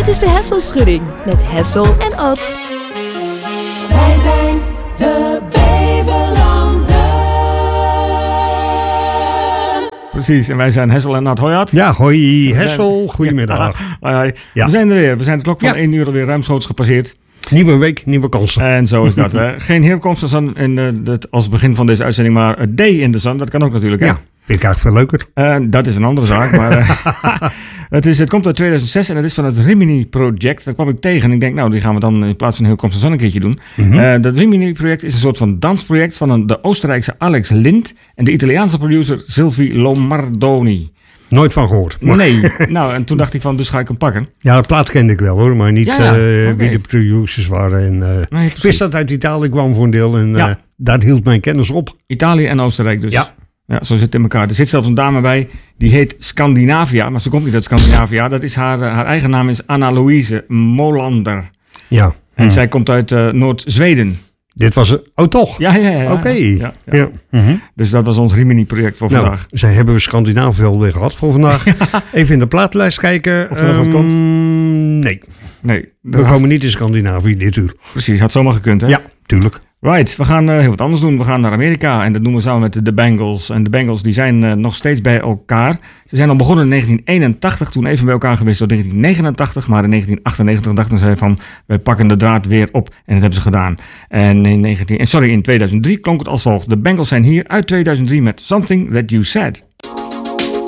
is de Hesselschudding met Hessel en Odd. Wij zijn de Beverlanden. Precies, en wij zijn Hessel en Ad. Hoi Ad. Ja, hoi Hessel, goedemiddag. Hoi. Ja. We zijn er weer. We zijn de klok van 1 uur alweer ruimschoots gepasseerd. Nieuwe week, nieuwe kansen. En zo is dat. Geen herkomst als begin van deze uitzending, maar a day in the sun. Dat kan ook natuurlijk. Hè? Ja, vind ik eigenlijk veel leuker. Dat is een andere zaak, maar het komt uit 2006 en het is van het Rimini-project. Dat kwam ik tegen en ik denk, nou, die gaan we dan in plaats van herkomst en zon een keertje doen. Mm-hmm. Dat Rimini-project is een soort van dansproject van de Oostenrijkse Alex Lind en de Italiaanse producer Silvi Lomardoni. Nooit van gehoord. Maar... Nee, nou, en toen dacht ik van, dus ga ik hem pakken. Ja, het plaat kende ik wel hoor, maar niet Okay. wie de producers waren. En, ik wist dat uit Italië kwam voor een deel en daar hield mijn kennis op. Italië en Oostenrijk dus. Ja. Ja, zo zit het in elkaar. Er zit zelfs een dame bij, die heet Scandinavia, maar ze komt niet uit Scandinavia. Dat is haar eigen naam is Anna-Louise Molander. Ja. En zij komt uit Noord-Zweden. Dit was toch? Ja. Oké. Ja. Mm-hmm. Dus dat was ons Rimini-project voor vandaag. Zij hebben we Scandinavië alweer gehad voor vandaag. Even in de plaatlijst kijken. Of er nog wat komt? Nee. We komen niet in Scandinavië dit uur. Precies, had zomaar gekund hè? Ja, tuurlijk. Right, we gaan heel wat anders doen. We gaan naar Amerika en dat doen we samen met de Bengals. En de Bengals die zijn nog steeds bij elkaar. Ze zijn al begonnen in 1981, toen even bij elkaar geweest tot 1989. Maar in 1998 dachten zij van, wij pakken de draad weer op. En dat hebben ze gedaan. En in 2003 klonk het als volgt. De Bengals zijn hier uit 2003 met Something That You Said.